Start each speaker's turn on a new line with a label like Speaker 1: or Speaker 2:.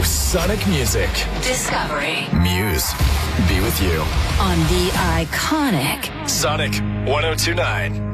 Speaker 1: Sonic Music.
Speaker 2: Discovery.
Speaker 1: Muse. Be with you.
Speaker 2: On the iconic
Speaker 1: Sonic 1029.